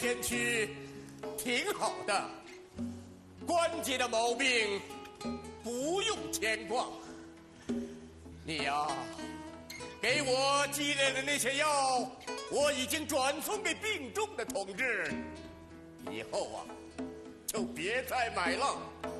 先驱挺好的，关节的毛病不用牵挂。你呀，给我寄来的那些药，我已经转送给病重的同志。以后啊，就别再买了。